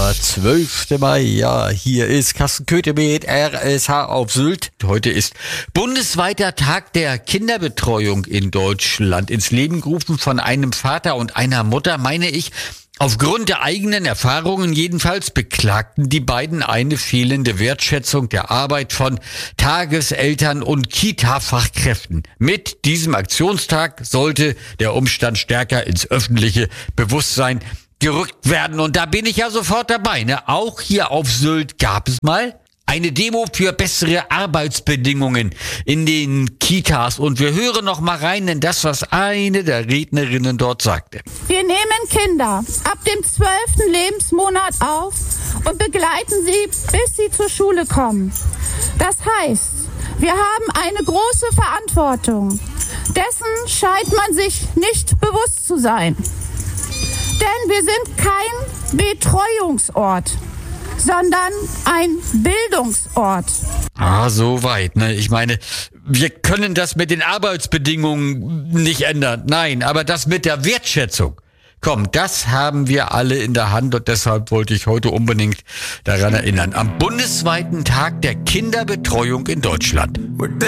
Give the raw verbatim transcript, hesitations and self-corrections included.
der zwölfte Mai, ja, hier ist Carsten Köthe mit R S H auf Sylt. Heute ist bundesweiter Tag der Kinderbetreuung in Deutschland. Ins Leben gerufen von einem Vater und einer Mutter, meine ich. Aufgrund der eigenen Erfahrungen jedenfalls beklagten die beiden eine fehlende Wertschätzung der Arbeit von Tageseltern und Kita-Fachkräften. Mit diesem Aktionstag sollte der Umstand stärker ins öffentliche Bewusstsein gerückt werden. Und da bin ich ja sofort dabei. Ne? Auch hier auf Sylt gab es mal eine Demo für bessere Arbeitsbedingungen in den Kitas. Und wir hören noch mal rein in das, was eine der Rednerinnen dort sagte. Wir nehmen Kinder ab dem zwölften Lebensmonat auf und begleiten sie, bis sie zur Schule kommen. Das heißt, wir haben eine große Verantwortung. Dessen scheint man sich nicht bewusst zu sein. Denn wir sind kein Betreuungsort, sondern ein Bildungsort. Ah, so weit, ne? Ich meine, wir können das mit den Arbeitsbedingungen nicht ändern. Nein, aber das mit der Wertschätzung, komm, das haben wir alle in der Hand und deshalb wollte ich heute unbedingt daran erinnern. Am bundesweiten Tag der Kinderbetreuung in Deutschland.